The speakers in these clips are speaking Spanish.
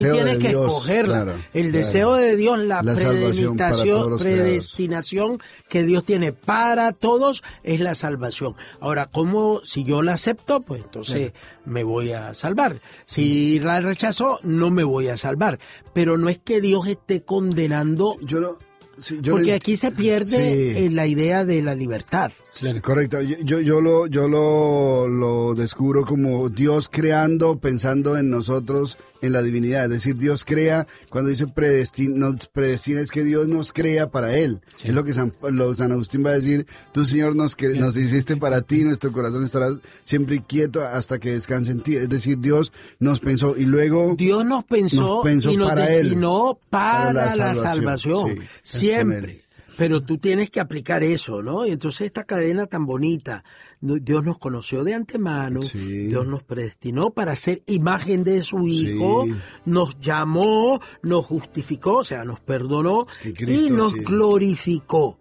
tienes que Dios, escogerla. claro, El deseo de Dios, la salvación para todos los predestinación que Dios tiene para todos es la salvación. Ahora, ¿cómo? Si yo la acepto, pues entonces me voy a salvar. Si la rechazo, no me voy a salvar. Pero no es que Dios esté condenando... Porque aquí se pierde la idea de la libertad. Correcto. Yo lo descubro como Dios creando, pensando en nosotros, en la divinidad. Es decir, Dios crea, cuando dice nos predestina, es que Dios nos crea para Él. Sí. Es lo que San Agustín va a decir, tú, Señor, nos hiciste para ti, nuestro corazón estará siempre quieto hasta que descanse en ti. Es decir, Dios nos pensó y luego... Dios nos pensó y nos para destinó para la salvación. Sí, siempre. Pero tú tienes que aplicar eso, ¿no? Y entonces esta cadena tan bonita, Dios nos conoció de antemano, Dios nos predestinó para ser imagen de su Hijo, nos llamó, nos justificó, o sea, nos perdonó y nos glorificó.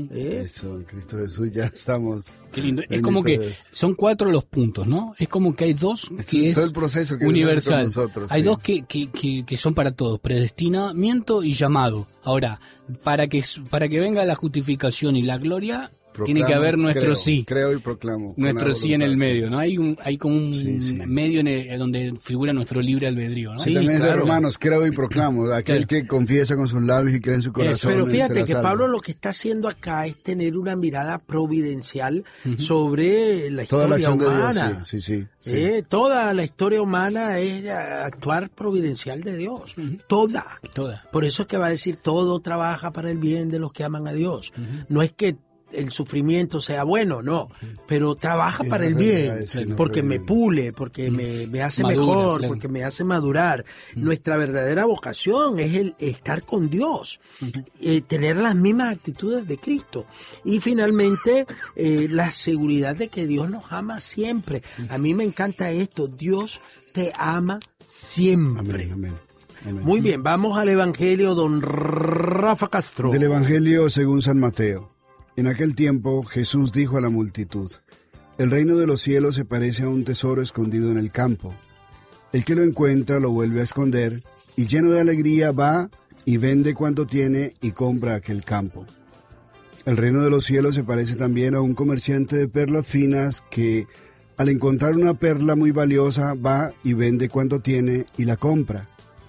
Eso, en Cristo Jesús ya estamos. Qué lindo. Es como que son 4 los puntos, ¿no? Es como que hay 2 que es todo el proceso que universal. Nosotros, hay 2 que son para todos, predestinamiento y llamado. Ahora, para que venga la justificación y la gloria, tiene que haber nuestro sí. Creo y proclamo. Nuestro sí en el medio, ¿no? Hay como un medio donde figura nuestro libre albedrío, ¿no? Sí, también es de Romanos, creo y proclamo. Aquel que confiesa con sus labios y cree en su corazón. Pero fíjate que Pablo lo que está haciendo acá es tener una mirada providencial sobre la historia humana. Sí. Toda la historia humana es actuar providencial de Dios. Toda. Por eso es que va a decir, todo trabaja para el bien de los que aman a Dios. No es que el sufrimiento sea bueno, no, pero trabaja para el bien, porque me pule, porque me hace mejor, porque me hace madurar. Nuestra verdadera vocación es el estar con Dios, tener las mismas actitudes de Cristo y finalmente la seguridad de que Dios nos ama siempre. A mí me encanta esto, Dios te ama siempre. Amén. Muy bien, vamos al Evangelio, don Rafa Castro. Del Evangelio según San Mateo. En aquel tiempo Jesús dijo a la multitud, el reino de los cielos se parece a un tesoro escondido en el campo. El que lo encuentra lo vuelve a esconder, y lleno de alegría va y vende cuanto tiene y compra aquel campo. El reino de los cielos se parece también a un comerciante de perlas finas que, al encontrar una perla muy valiosa, va y vende cuanto tiene y la compra.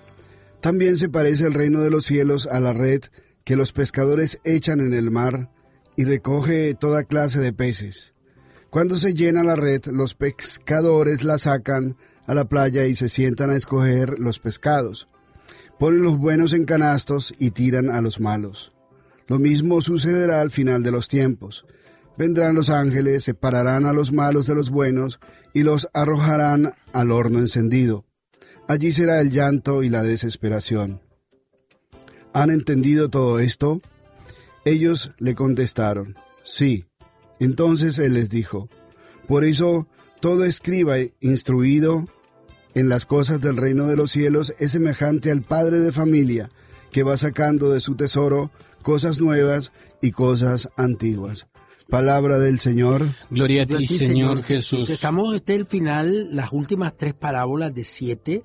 También se parece el reino de los cielos a la red que los pescadores echan en el mar, y recoge toda clase de peces. Cuando se llena la red, los pescadores la sacan a la playa y se sientan a escoger los pescados. Ponen los buenos en canastos y tiran a los malos. Lo mismo sucederá al final de los tiempos. Vendrán los ángeles, separarán a los malos de los buenos y los arrojarán al horno encendido. Allí será el llanto y la desesperación. ¿Han entendido todo esto? Ellos le contestaron, sí. Entonces él les dijo, por eso todo escriba instruido en las cosas del reino de los cielos es semejante al padre de familia que va sacando de su tesoro cosas nuevas y cosas antiguas. Palabra del Señor. Gloria a ti, Señor Jesús. Estamos el final, las últimas 3 parábolas de 7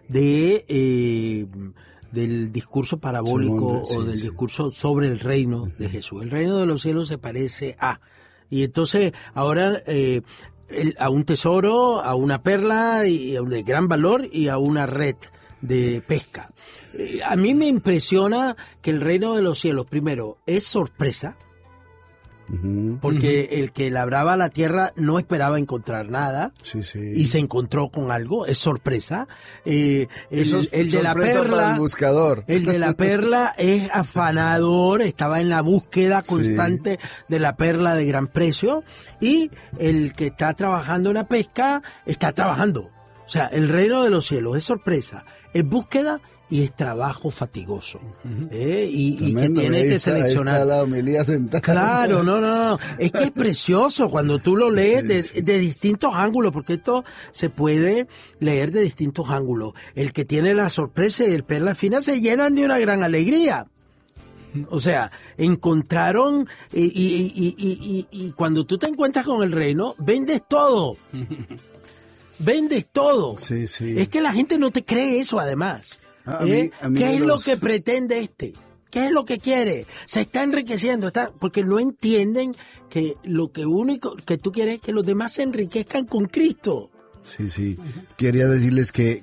del discurso parabólico del discurso sobre el reino de Jesús. El reino de los cielos se parece a... Y entonces ahora a un tesoro, a una perla de gran valor y a una red de pesca. A mí me impresiona que el reino de los cielos, primero, es sorpresa, porque el que labraba la tierra no esperaba encontrar nada y se encontró con algo, es sorpresa. El de la perla, el buscador. El de la perla es afanador, estaba en la búsqueda constante de la perla de gran precio, y el que está trabajando en la pesca está trabajando. O sea, el reino de los cielos es sorpresa, es búsqueda y es trabajo fatigoso. Y que tiene que seleccionar. Ahí está la homilía sentada. Claro, no. Es que es precioso cuando tú lo lees de distintos ángulos, porque esto se puede leer de distintos ángulos. El que tiene la sorpresa y el perla fina se llenan de una gran alegría. O sea, encontraron y cuando tú te encuentras con el reino, vendes todo. Vendes todo. Sí. Es que la gente no te cree eso, además. A mí ¿Qué es lo que pretende este? ¿Qué es lo que quiere? Se está enriqueciendo, porque no entienden que lo que único que tú quieres es que los demás se enriquezcan con Cristo. Sí. Quería decirles que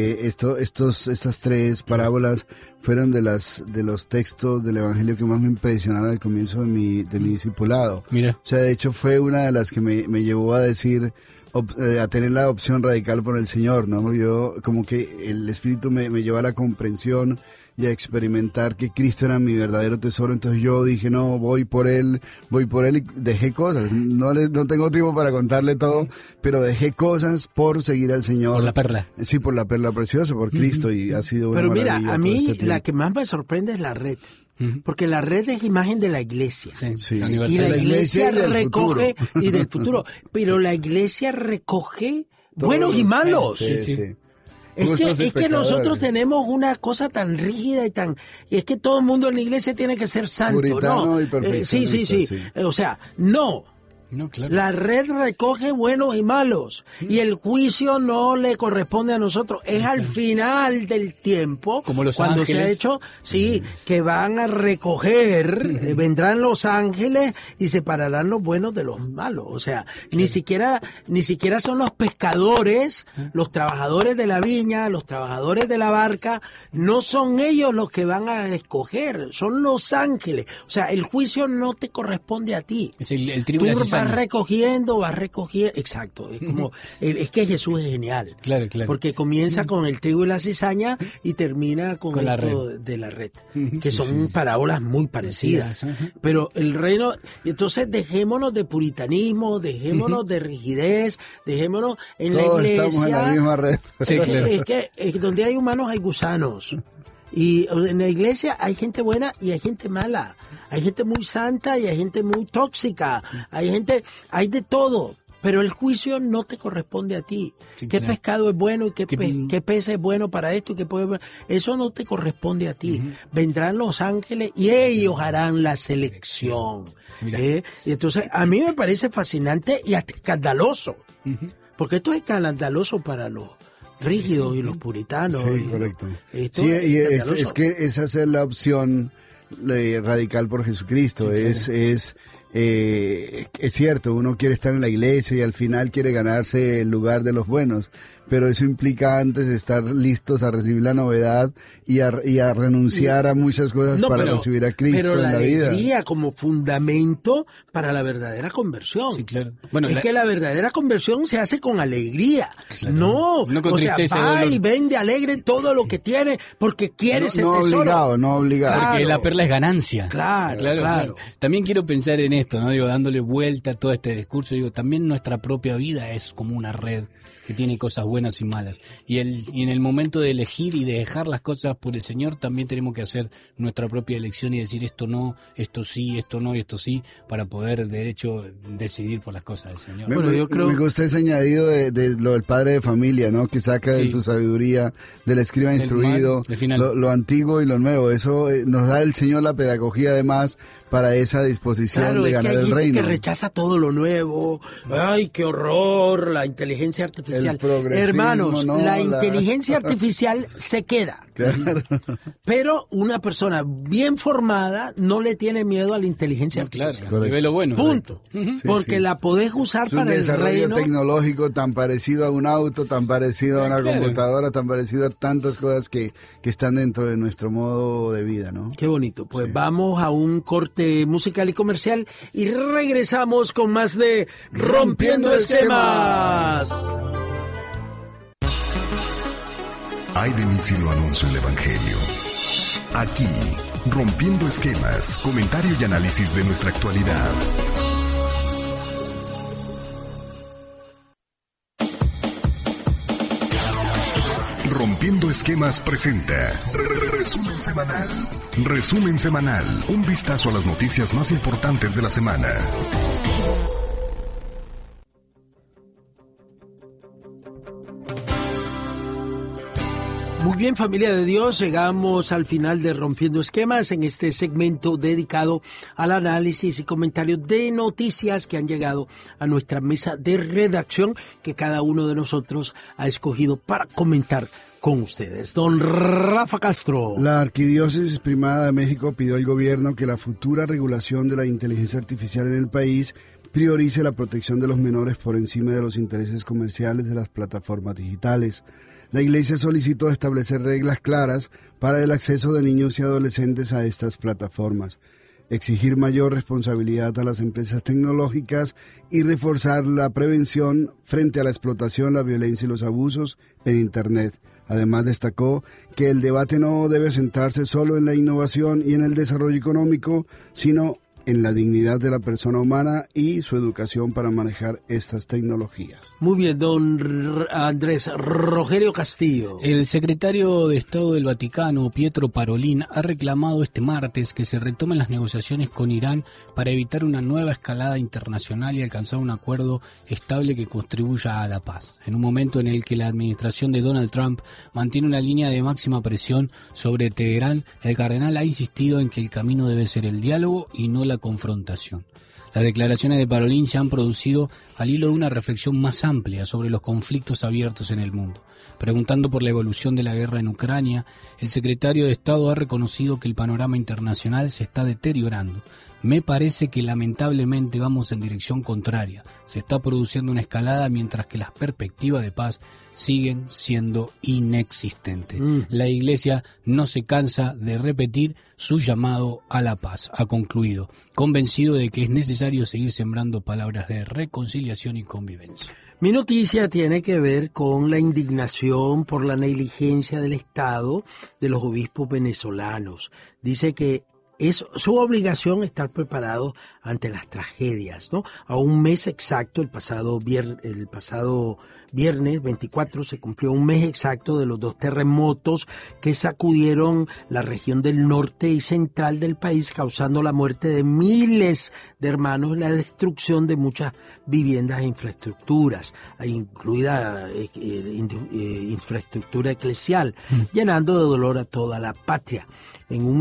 estas tres parábolas fueron de los textos del Evangelio que más me impresionaron al comienzo de mi discipulado. Mira. O sea, de hecho fue una de las que me llevó a decir, a tener la opción radical por el Señor, ¿no? Yo, como que el Espíritu me llevó a la comprensión y a experimentar que Cristo era mi verdadero tesoro. Entonces yo dije, no, voy por él, y dejé cosas. No tengo tiempo para contarle todo, pero dejé cosas por seguir al Señor. Por la perla. Sí, por la perla preciosa, por Cristo, y ha sido una maravilla. Pero mira, a mí la que más me sorprende es la red. Porque la red es imagen de la iglesia. Sí. Y la iglesia recoge, y del futuro. Pero la iglesia recoge buenos y malos. Sí. Es que nosotros tenemos una cosa tan rígida y es que todo el mundo en la iglesia tiene que ser santo. Puritano ¿no? y perfeccionista, sí. O sea, no. No, claro. La red recoge buenos y malos y el juicio no le corresponde a nosotros. Es al final del tiempo, como los cuando ángeles. se ha hecho, que van a recoger, vendrán los ángeles y separarán los buenos de los malos. O sea, ni siquiera son los pescadores, los trabajadores de la viña, los trabajadores de la barca, no son ellos los que van a escoger, son los ángeles. O sea, el juicio no te corresponde a ti. Es el tribunal. Vas recogiendo, exacto, es como, es que Jesús es genial, claro. Porque comienza con el trigo y la cizaña y termina con esto de la red, que son parábolas muy parecidas, pero el reino, entonces dejémonos de puritanismo, dejémonos de rigidez, dejémonos en todos la iglesia, estamos en la misma red. Sí, claro. es que donde hay humanos hay gusanos. Y en la iglesia hay gente buena y hay gente mala. Hay gente muy santa y hay gente muy tóxica. Hay de todo. Pero el juicio no te corresponde a ti. Sí, ¿Qué claro. pescado es bueno y qué pez es bueno para esto? Eso no te corresponde a ti. Vendrán los ángeles y ellos harán la selección. Y entonces a mí me parece fascinante y hasta escandaloso. Porque esto es escandaloso para los rígidos y los puritanos. Sí, correcto. Es que esa es la opción radical por Jesucristo. Sí, es cierto, uno quiere estar en la iglesia y al final quiere ganarse el lugar de los buenos, pero eso implica antes estar listos a recibir la novedad y a renunciar a muchas cosas para recibir a Cristo en la vida. Pero la alegría como fundamento para la verdadera conversión. Sí, claro. Que la verdadera conversión se hace con alegría. Claro. No con tristeza, va dolor. Y vende alegre todo lo que tiene porque quiere ese tesoro. No obligado. Porque la perla es ganancia. Claro. También quiero pensar en esto, ¿no? Dándole vuelta a todo este discurso, también nuestra propia vida es como una red que tiene cosas buenas y malas. Y en el momento de elegir y de dejar las cosas por el Señor, también tenemos que hacer nuestra propia elección y decir esto no, esto sí, esto no y esto sí, para poder, de hecho, decidir por las cosas del Señor. Me gusta ese añadido de lo del padre de familia, ¿no? Que saca de su sabiduría, del escriba instruido, lo antiguo y lo nuevo. Eso nos da el Señor la pedagogía, además, para esa disposición de ganar el reino. Hay gente que rechaza todo lo nuevo. ¡Ay, qué horror! La inteligencia artificial. Hermanos, la inteligencia artificial se queda. Claro. Pero una persona bien formada no le tiene miedo a la inteligencia artificial. Claro, ve lo bueno. Punto. Porque la podés usar para el reino. Un desarrollo tecnológico tan parecido a un auto, tan parecido a una computadora, tan parecido a tantas cosas que están dentro de nuestro modo de vida, ¿no? Qué bonito. Pues vamos a un corte musical y comercial y regresamos con más de Rompiendo Esquemas. Ay de mí si lo anuncio el Evangelio. Aquí, Rompiendo Esquemas, comentario y análisis de nuestra actualidad. Rompiendo Esquemas presenta Resumen Semanal. Resumen Semanal, un vistazo a las noticias más importantes de la semana. Muy bien, familia de Dios, llegamos al final de Rompiendo Esquemas en este segmento dedicado al análisis y comentarios de noticias que han llegado a nuestra mesa de redacción que cada uno de nosotros ha escogido para comentar Con ustedes, don Rafa Castro. La Arquidiócesis Primada de México pidió al gobierno que la futura regulación de la inteligencia artificial en el país priorice la protección de los menores por encima de los intereses comerciales de las plataformas digitales. La Iglesia solicitó establecer reglas claras para el acceso de niños y adolescentes a estas plataformas, exigir mayor responsabilidad a las empresas tecnológicas y reforzar la prevención frente a la explotación, la violencia y los abusos en Internet. Además, destacó que el debate no debe centrarse solo en la innovación y en el desarrollo económico, sino en la dignidad de la persona humana y su educación para manejar estas tecnologías. Muy bien, don Andrés Rogelio Castillo. El secretario de Estado del Vaticano, Pietro Parolin, ha reclamado este martes que se retomen las negociaciones con Irán para evitar una nueva escalada internacional y alcanzar un acuerdo estable que contribuya a la paz. En un momento en el que la administración de Donald Trump mantiene una línea de máxima presión sobre Teherán, el cardenal ha insistido en que el camino debe ser el diálogo y no la confrontación. Las declaraciones de Parolin se han producido al hilo de una reflexión más amplia sobre los conflictos abiertos en el mundo. Preguntando por la evolución de la guerra en Ucrania, el secretario de Estado ha reconocido que el panorama internacional se está deteriorando. Me parece que lamentablemente vamos en dirección contraria. Se está produciendo una escalada mientras que las perspectivas de paz siguen siendo inexistentes. La Iglesia no se cansa de repetir su llamado a la paz, ha concluido, convencido de que es necesario seguir sembrando palabras de reconciliación y convivencia. Mi noticia tiene que ver con la indignación por la negligencia del Estado de los obispos venezolanos. Dice que es su obligación estar preparados ante las tragedias, ¿no? A un mes exacto, el pasado viernes 24 se cumplió un mes exacto de los 2 terremotos que sacudieron la región del norte y central del país, causando la muerte de miles de hermanos y la destrucción de muchas viviendas e infraestructuras, incluida infraestructura eclesial, llenando de dolor a toda la patria. En un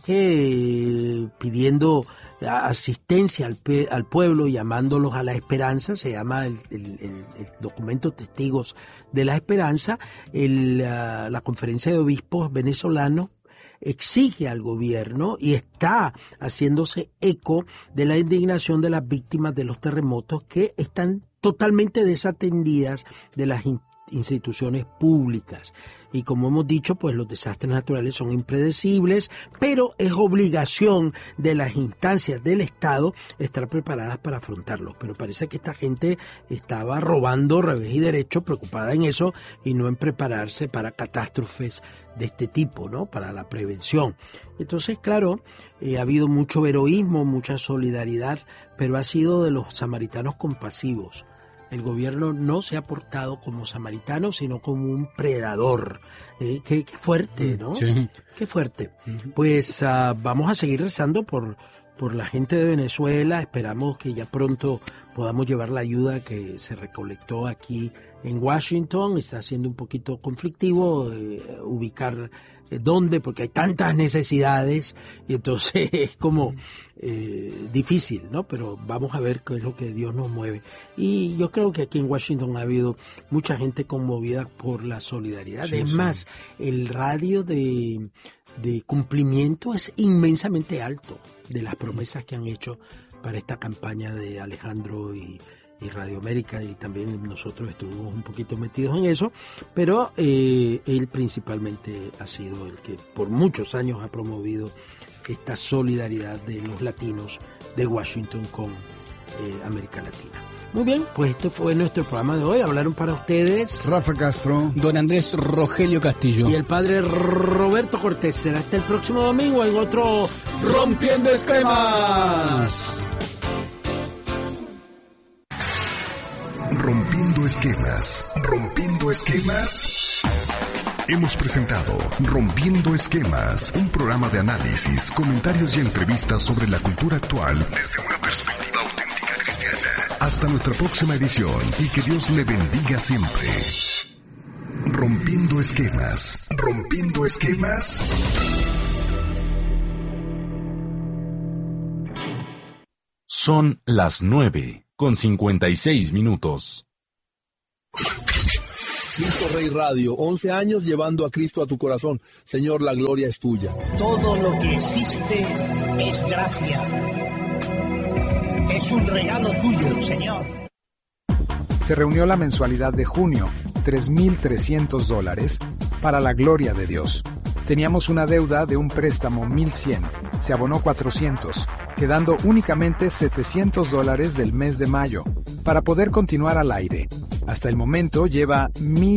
mensaje pidiendo asistencia al pueblo, llamándolos a la esperanza, se llama el documento Testigos de la Esperanza, la Conferencia de Obispos venezolanos exige al gobierno y está haciéndose eco de la indignación de las víctimas de los terremotos que están totalmente desatendidas de las instituciones públicas. Y como hemos dicho, pues los desastres naturales son impredecibles, pero es obligación de las instancias del Estado estar preparadas para afrontarlos. Pero parece que esta gente estaba robando revés y derecho, preocupada en eso y no en prepararse para catástrofes de este tipo, ¿no? Para la prevención. Entonces, claro, ha habido mucho heroísmo, mucha solidaridad, pero ha sido de los samaritanos compasivos. El gobierno no se ha portado como samaritano, sino como un predador. Qué fuerte, ¿no? Sí. Qué fuerte. Pues vamos a seguir rezando por la gente de Venezuela. Esperamos que ya pronto podamos llevar la ayuda que se recolectó aquí en Washington. Está siendo un poquito conflictivo ubicar dónde, porque hay tantas necesidades y entonces es como difícil, ¿no? Pero vamos a ver qué es lo que Dios nos mueve. Y yo creo que aquí en Washington ha habido mucha gente conmovida por la solidaridad. Sí, es más, el radio de cumplimiento es inmensamente alto de las promesas que han hecho para esta campaña de Alejandro y Radio América, y también nosotros estuvimos un poquito metidos en eso, pero él principalmente ha sido el que por muchos años ha promovido esta solidaridad de los latinos de Washington con América Latina. Muy bien, pues este fue nuestro programa de hoy. Hablaron para ustedes Rafa Castro, don Andrés Rogelio Castillo y el padre Roberto Cortés. Será hasta el próximo domingo en otro Rompiendo Esquemas. Rompiendo esquemas, rompiendo esquemas. Hemos presentado Rompiendo Esquemas, un programa de análisis, comentarios y entrevistas sobre la cultura actual desde una perspectiva auténtica cristiana. Hasta nuestra próxima edición y que Dios le bendiga siempre. Rompiendo esquemas, rompiendo esquemas. Son las 9:56. Cristo Rey Radio, 11 años llevando a Cristo a tu corazón. Señor, la gloria es tuya. Todo lo que existe es gracia. Es un regalo tuyo, Señor. Se reunió la mensualidad de junio, $3,300, para la gloria de Dios. Teníamos una deuda de un préstamo $1,100, se abonó $400, quedando únicamente $700 del mes de mayo, para poder continuar al aire. Hasta el momento lleva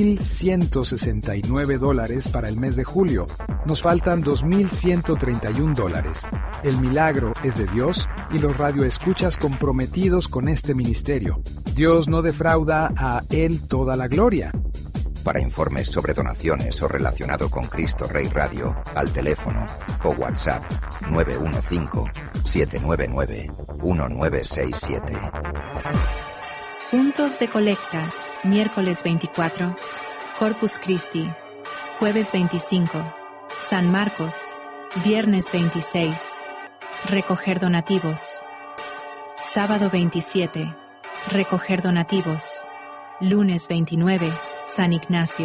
$1,169 para el mes de julio. Nos faltan $2,131. El milagro es de Dios y los radioescuchas comprometidos con este ministerio. Dios no defrauda a Él toda la gloria. Para informes sobre donaciones o relacionado con Cristo Rey Radio, al teléfono o WhatsApp 915-799-1967. Puntos de colecta, miércoles 24, Corpus Christi, jueves 25, San Marcos, viernes 26, recoger donativos, sábado 27, recoger donativos, lunes 29, San Ignacio.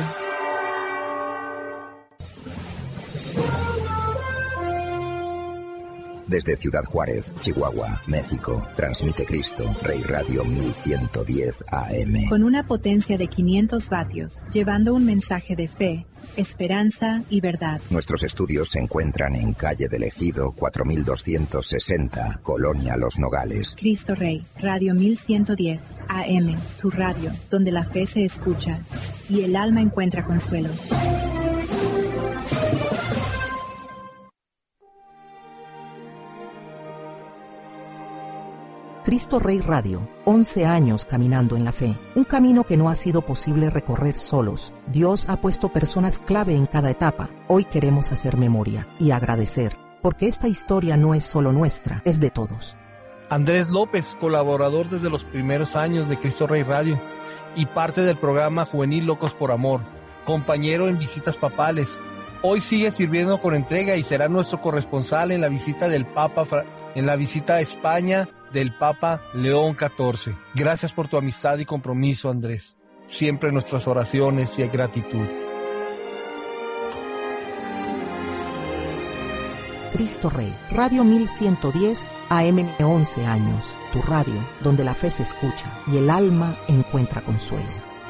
Desde Ciudad Juárez, Chihuahua, México, transmite Cristo Rey Radio 1110 AM. Con una potencia de 500 vatios, llevando un mensaje de fe, esperanza y verdad. Nuestros estudios se encuentran en calle del Ejido 4260, Colonia Los Nogales. Cristo Rey, Radio 1110 AM, tu radio, donde la fe se escucha y el alma encuentra consuelo. Cristo Rey Radio, 11 años caminando en la fe. Un camino que no ha sido posible recorrer solos. Dios ha puesto personas clave en cada etapa. Hoy queremos hacer memoria y agradecer, porque esta historia no es solo nuestra, es de todos. Andrés López, colaborador desde los primeros años de Cristo Rey Radio y parte del programa juvenil Locos por Amor, compañero en visitas papales. Hoy sigue sirviendo con entrega y será nuestro corresponsal en la visita del Papa, en la visita a España del Papa León XIV. Gracias por tu amistad y compromiso, Andrés. Siempre nuestras oraciones y gratitud. Cristo Rey, Radio 1110 AM, 11 años. Tu radio, donde la fe se escucha y el alma encuentra consuelo.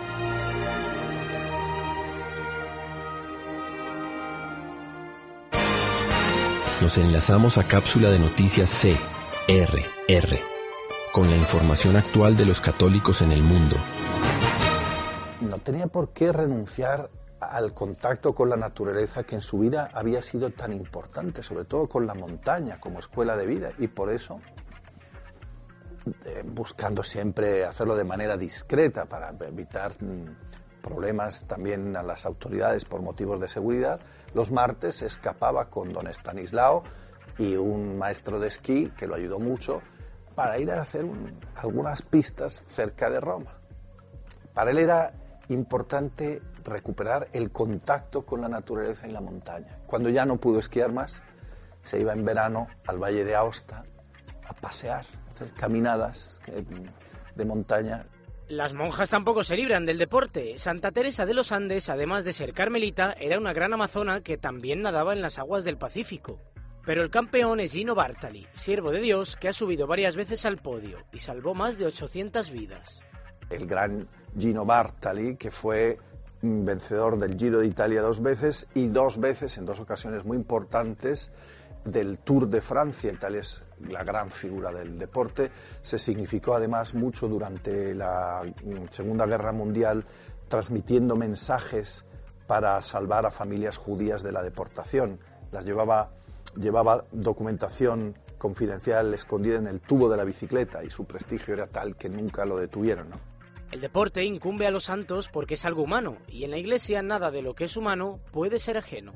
Nos enlazamos a Cápsula de Noticias CRR, con la información actual de los católicos en el mundo. No tenía por qué renunciar al contacto con la naturaleza que en su vida había sido tan importante, sobre todo con la montaña como escuela de vida, y por eso, buscando siempre hacerlo de manera discreta para evitar problemas también a las autoridades por motivos de seguridad, los martes escapaba con don Estanislao y un maestro de esquí que lo ayudó mucho para ir a hacer algunas pistas cerca de Roma. Para él era importante recuperar el contacto con la naturaleza en la montaña. Cuando ya no pudo esquiar más, se iba en verano al Valle de Aosta a pasear, a hacer caminadas de montaña. Las monjas tampoco se libran del deporte. Santa Teresa de los Andes, además de ser carmelita, era una gran amazona que también nadaba en las aguas del Pacífico. Pero el campeón es Gino Bartali, siervo de Dios que ha subido varias veces al podio y salvó más de 800 vidas. El gran Gino Bartali, que fue vencedor del Giro de Italia 2 veces y 2 veces, en 2 ocasiones muy importantes, del Tour de Francia. Italia es la gran figura del deporte. Se significó además mucho durante la Segunda Guerra Mundial, transmitiendo mensajes para salvar a familias judías de la deportación. Llevaba documentación confidencial escondida en el tubo de la bicicleta y su prestigio era tal que nunca lo detuvieron, ¿no? El deporte incumbe a los santos porque es algo humano y en la Iglesia nada de lo que es humano puede ser ajeno.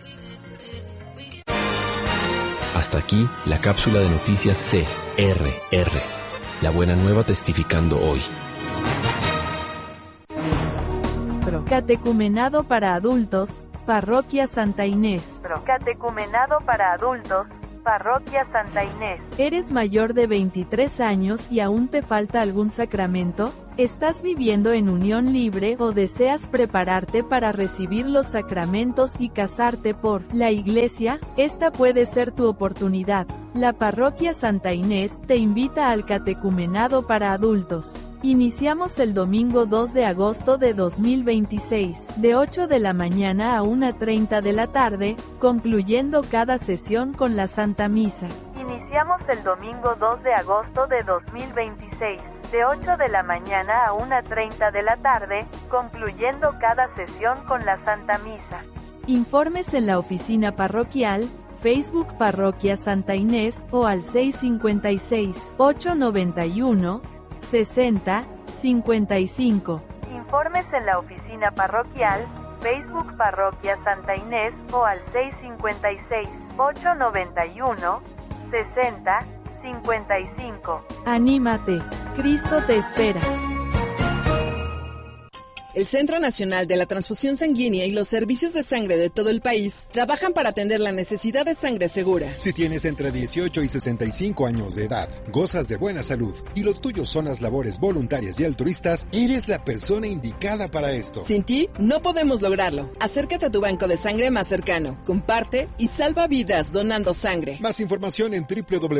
Hasta aquí la cápsula de noticias CRR. La buena nueva testificando hoy. Catecumenado para adultos, Parroquia Santa Inés. Catecumenado para adultos, Parroquia Santa Inés. ¿Eres mayor de 23 años y aún te falta algún sacramento? ¿Estás viviendo en unión libre o deseas prepararte para recibir los sacramentos y casarte por la Iglesia? Esta puede ser tu oportunidad. La Parroquia Santa Inés te invita al catecumenado para adultos. Iniciamos el domingo 2 de agosto de 2026, de 8 de la mañana a 1:30 de la tarde, concluyendo cada sesión con la Santa Misa. Iniciamos el domingo 2 de agosto de 2026, de 8 de la mañana a 1:30 de la tarde, concluyendo cada sesión con la Santa Misa. Informes en la oficina parroquial, Facebook Parroquia Santa Inés o al 656-891-60-55. Informes en la oficina parroquial, Facebook Parroquia Santa Inés o al 656-891-60-55. Anímate, Cristo te espera. El Centro Nacional de la Transfusión Sanguínea y los servicios de sangre de todo el país trabajan para atender la necesidad de sangre segura. Si tienes entre 18 y 65 años de edad, gozas de buena salud y lo tuyo son las labores voluntarias y altruistas, eres la persona indicada para esto. Sin ti, no podemos lograrlo. Acércate a tu banco de sangre más cercano, comparte y salva vidas donando sangre. Más información en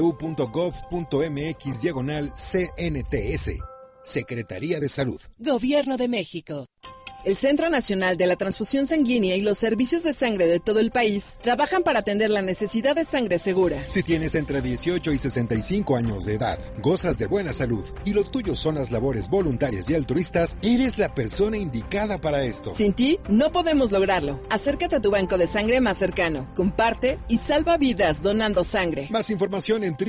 www.gov.mx/CNTS. Secretaría de Salud. Gobierno de México. El Centro Nacional de la Transfusión Sanguínea y los servicios de sangre de todo el país trabajan para atender la necesidad de sangre segura. Si tienes entre 18 y 65 años de edad, gozas de buena salud y lo tuyo son las labores voluntarias y altruistas, eres la persona indicada para esto. Sin ti, no podemos lograrlo. Acércate a tu banco de sangre más cercano, comparte y salva vidas donando sangre. Más información en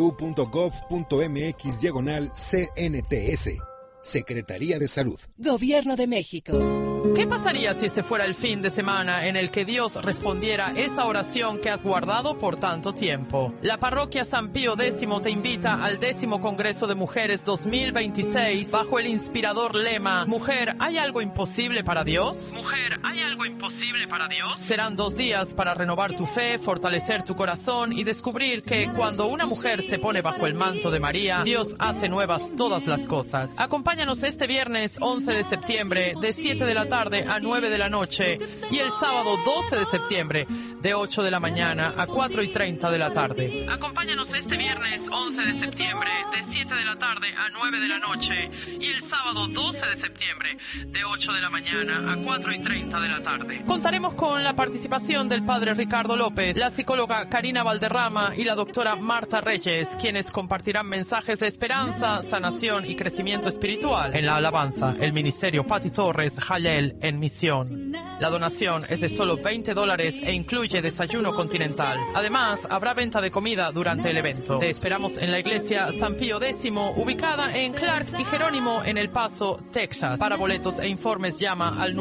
www.gov.mx/CNTS. Secretaría de Salud. Gobierno de México. ¿Qué pasaría si este fuera el fin de semana en el que Dios respondiera esa oración que has guardado por tanto tiempo? La Parroquia San Pío X te invita al 10º Congreso de Mujeres 2026 bajo el inspirador lema Mujer, ¿hay algo imposible para Dios? Mujer, ¿hay algo imposible para Dios? Serán 2 días para renovar tu fe, fortalecer tu corazón y descubrir que cuando una mujer se pone bajo el manto de María, Dios hace nuevas todas las cosas. Acompáñanos este viernes 11 de septiembre de 7 de la tarde a 9 de la noche y el sábado 12 de septiembre de 8 de la mañana a 4:30 de la tarde. Acompáñanos este viernes 11 de septiembre de 7 de la tarde a 9 de la noche y el sábado 12 de septiembre de 8 de la mañana a 4:30 de la tarde. Contaremos con la participación del padre Ricardo López, la psicóloga Karina Valderrama y la doctora Marta Reyes, quienes compartirán mensajes de esperanza, sanación y crecimiento espiritual. En la alabanza, el ministerio Pati Torres Jalel en misión. La donación es de solo $20 e incluye desayuno continental. Además, habrá venta de comida durante el evento. Te esperamos en la iglesia San Pío X, ubicada en Clark y Jerónimo en El Paso, Texas. Para boletos e informes llama al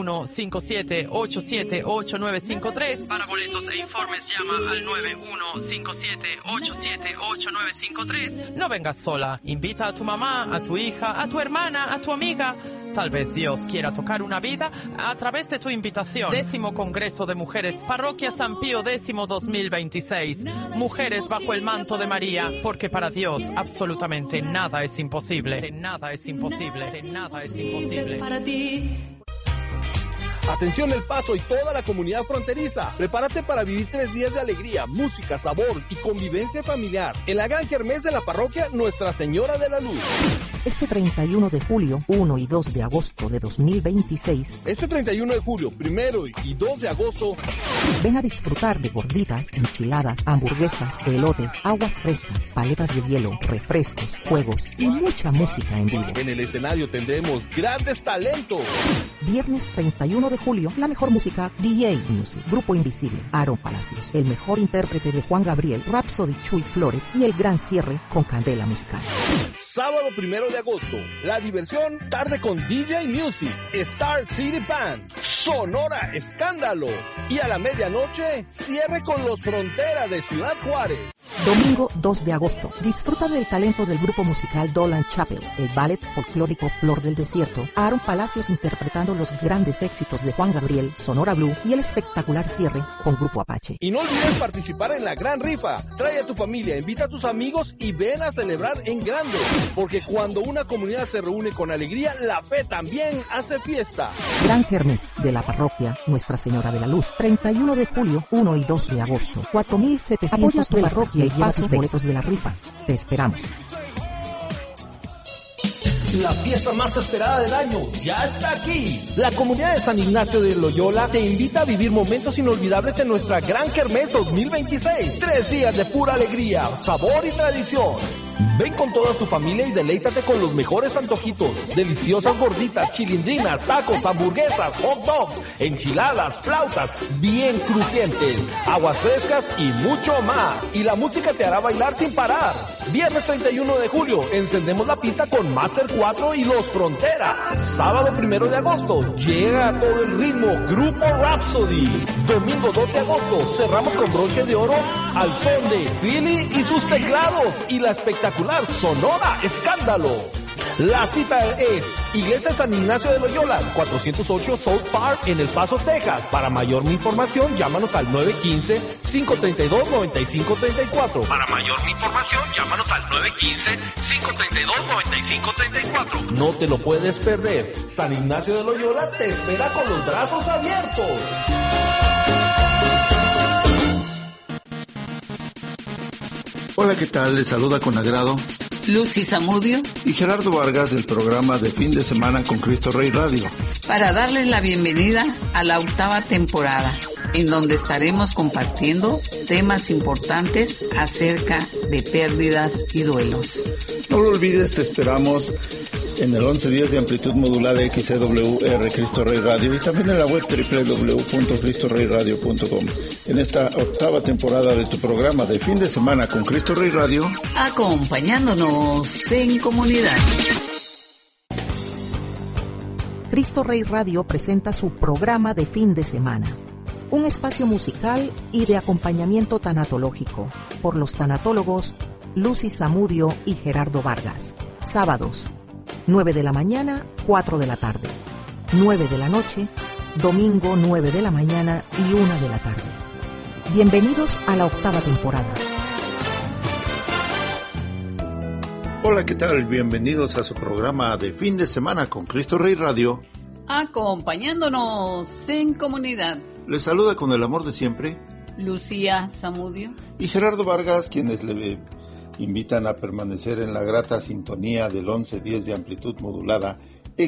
9157878953. Para boletos e informes llama al 9157878953. No vengas sola. Invita a tu mamá, a tu hija, a tu hermana, a tu amiga. Tal vez Dios quiera tocar una vida a través de tu invitación. 10º Congreso de Mujeres, Parroquia San Pío X 2026. Mujeres bajo el manto de María, porque para Dios absolutamente nada es imposible. Nada es imposible. Nada es imposible. Para ti. Atención El Paso y toda la comunidad fronteriza. Prepárate para vivir 3 días de alegría, música, sabor y convivencia familiar en la gran kermés de la parroquia Nuestra Señora de la Luz. Este 31 de julio, 1 y 2 de agosto de 2026. Este 31 de julio, 1 y 2 de agosto. Ven a disfrutar de gorditas, enchiladas, hamburguesas, elotes, aguas frescas, paletas de hielo, refrescos, juegos y mucha música en vivo. En el escenario tendremos grandes talentos. Viernes 31 de julio, la mejor música, DJ Music, Grupo Invisible, Aaron Palacios, el mejor intérprete de Juan Gabriel, Rhapsody Chuy Flores y el gran cierre con Candela Musical. Sábado 1 de agosto, la diversión, tarde con DJ Music, Star City Band, Sonora Escándalo y a la medianoche, cierre con los Fronteras de Ciudad Juárez. Domingo 2 de agosto. Disfruta del talento del grupo musical Dolan Chapel, el ballet folclórico Flor del Desierto, Aaron Palacios interpretando los grandes éxitos de Juan Gabriel, Sonora Blue y el espectacular cierre con Grupo Apache. Y no olvides participar en la gran rifa. Trae a tu familia, invita a tus amigos y ven a celebrar en grande. Porque cuando una comunidad se reúne con alegría, la fe también hace fiesta. Gran Kermés de la parroquia Nuestra Señora de la Luz, 31 de julio, 1 y 2 de agosto. 4,700 de parroquia y lleva tus boletos de la rifa. Te esperamos. La fiesta más esperada del año ya está aquí. La comunidad de San Ignacio de Loyola te invita a vivir momentos inolvidables en nuestra Gran Kermés 2026. 3 días de pura alegría, sabor y tradición. Ven con toda tu familia y deleítate con los mejores antojitos, deliciosas gorditas, chilindrinas, tacos, hamburguesas, hot dogs, enchiladas, flautas, bien crujientes, aguas frescas y mucho más. Y la música te hará bailar sin parar. Viernes 31 de julio, encendemos la pista con Master 4 y Los Frontera. Sábado 1 de agosto, llega a todo el ritmo Grupo Rhapsody. Domingo 2 de agosto, cerramos con broche de oro al son de Philly y sus teclados y la espectacular Sonora Escándalo. La cita es Iglesia San Ignacio de Loyola, 408 South Park en El Paso, Texas. Para mayor información, llámanos al 915-532-9534. Para mayor información, llámanos al 915-532-9534. No te lo puedes perder. San Ignacio de Loyola te espera con los brazos abiertos. Hola, ¿qué tal? Les saluda con agrado Lucy Zamudio y Gerardo Vargas del programa de Fin de Semana con Cristo Rey Radio, para darles la bienvenida a la 8ª temporada, en donde estaremos compartiendo temas importantes acerca de pérdidas y duelos. No lo olvides, te esperamos en el 11 días de amplitud modulada XCWR Cristo Rey Radio y también en la web www.cristoreyradio.com. En esta 8ª temporada de tu programa de Fin de Semana con Cristo Rey Radio, acompañándonos en comunidad. Cristo Rey Radio presenta su programa de fin de semana, un espacio musical y de acompañamiento tanatológico por los tanatólogos Lucy Zamudio y Gerardo Vargas. Sábados 9 de la mañana, 4 de la tarde. 9 de la noche, domingo 9 de la mañana y 1 de la tarde. Bienvenidos a la 8ª temporada. Hola, ¿qué tal? Bienvenidos a su programa de Fin de Semana con Cristo Rey Radio, acompañándonos en comunidad. Les saluda con el amor de siempre Lucía Zamudio y Gerardo Vargas, quienes le invitan a permanecer en la grata sintonía del 1110 de amplitud modulada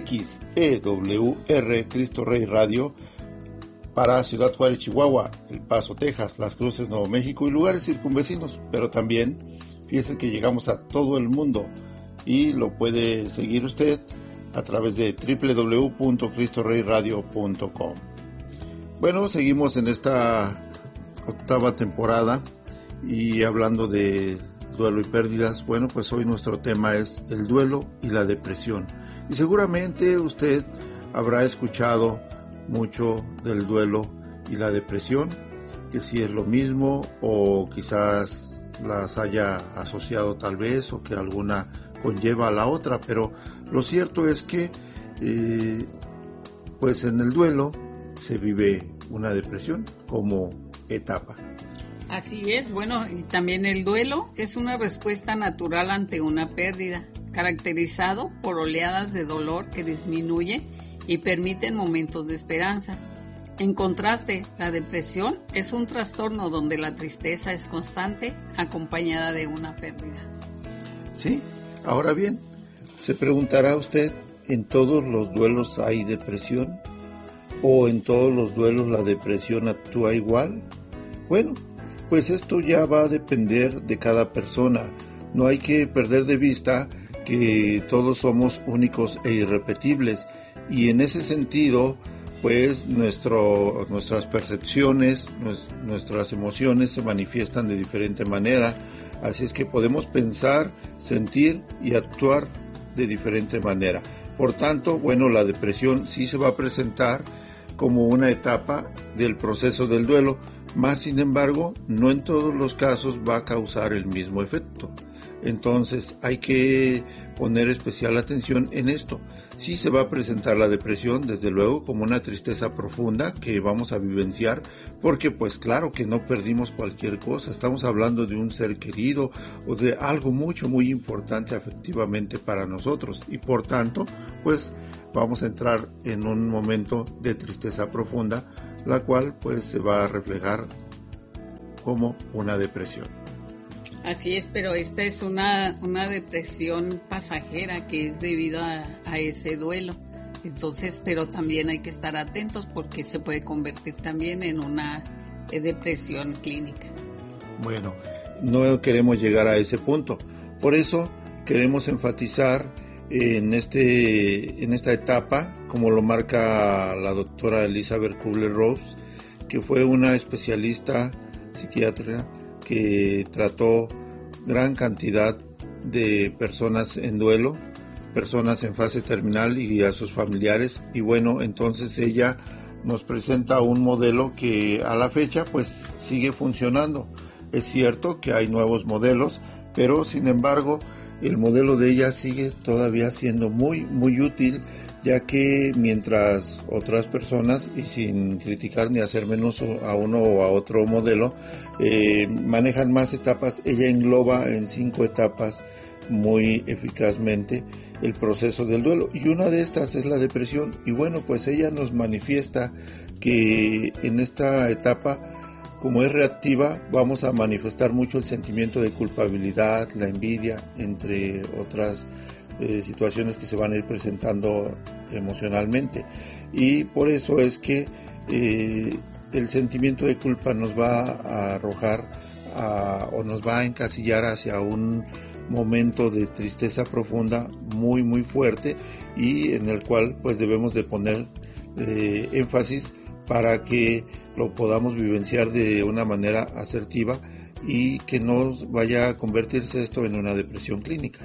XEWR Cristo Rey Radio para Ciudad Juárez, Chihuahua, El Paso, Texas, Las Cruces, Nuevo México y lugares circunvecinos. Pero también, fíjese que llegamos a todo el mundo y lo puede seguir usted a través de www.cristoreyradio.com. Bueno, seguimos en esta 8ª temporada y hablando de duelo y pérdidas. Bueno, pues hoy nuestro tema es el duelo y la depresión. Y seguramente usted habrá escuchado mucho del duelo y la depresión, que si es lo mismo o quizás las haya asociado tal vez, o que alguna conlleva a la otra, pero lo cierto es que pues en el duelo se vive una depresión como etapa. Así es, bueno, y también el duelo es una respuesta natural ante una pérdida, caracterizado por oleadas de dolor que disminuye y permiten momentos de esperanza. En contraste, la depresión es un trastorno donde la tristeza es constante, acompañada de una pérdida. Sí, ahora bien, se preguntará usted, ¿en todos los duelos hay depresión? ¿O en todos los duelos la depresión actúa igual? Bueno, pues esto ya va a depender de cada persona. No hay que perder de vista que todos somos únicos e irrepetibles, y en ese sentido, pues nuestras percepciones, nuestras emociones se manifiestan de diferente manera. Así es que podemos pensar, sentir y actuar de diferente manera. Por tanto, bueno, la depresión sí se va a presentar como una etapa del proceso del duelo, Más sin embargo, no en todos los casos va a causar el mismo efecto. Entonces hay que poner especial atención en esto. Sí se va a presentar la depresión, desde luego, como una tristeza profunda que vamos a vivenciar, porque pues claro que no perdimos cualquier cosa, estamos hablando de un ser querido o de algo muy importante afectivamente para nosotros, y por tanto pues vamos a entrar en un momento de tristeza profunda, la cual pues se va a reflejar como una depresión. Así es, pero esta es una depresión pasajera que es debido a ese duelo. Entonces, pero también hay que estar atentos porque se puede convertir también en una depresión clínica. Bueno, no queremos llegar a ese punto. Por eso queremos enfatizar en esta etapa, como lo marca la doctora Elizabeth Kubler-Ross, que fue una especialista psiquiatra que trató gran cantidad de personas en duelo, personas en fase terminal y a sus familiares, y bueno, entonces ella nos presenta un modelo que a la fecha pues sigue funcionando. Es cierto que hay nuevos modelos, pero sin embargo el modelo de ella sigue todavía siendo muy útil, ya que mientras otras personas, y sin criticar ni hacer menos a uno o a otro modelo, manejan más etapas, ella engloba en 5 etapas muy eficazmente el proceso del duelo, y una de estas es la depresión. Y bueno, pues ella nos manifiesta que en esta etapa, como es reactiva, vamos a manifestar mucho el sentimiento de culpabilidad, la envidia, entre otras situaciones que se van a ir presentando emocionalmente, y por eso es que el sentimiento de culpa nos va a arrojar o nos va a encasillar hacia un momento de tristeza profunda muy fuerte, y en el cual pues debemos de poner énfasis para que lo podamos vivenciar de una manera asertiva y que no vaya a convertirse esto en una depresión clínica.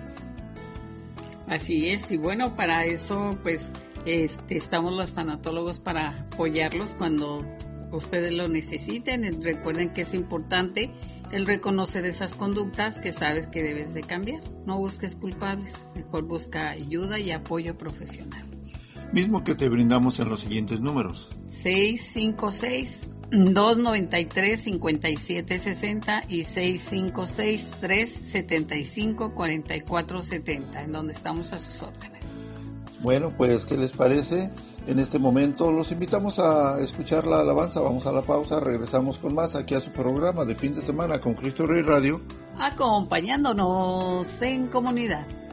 Así es, y bueno, para eso pues estamos los tanatólogos para apoyarlos cuando ustedes lo necesiten. Recuerden que es importante el reconocer esas conductas que sabes que debes de cambiar. No busques culpables, mejor busca ayuda y apoyo profesional. Mismo que te brindamos en los siguientes números: 656-293-5760 y 656-375-4470, en donde estamos a sus órdenes. Bueno, pues, ¿qué les parece? En este momento los invitamos a escuchar la alabanza. Vamos a la pausa, regresamos con más aquí a su programa de fin de semana con Cristo Rey Radio, acompañándonos en comunidad.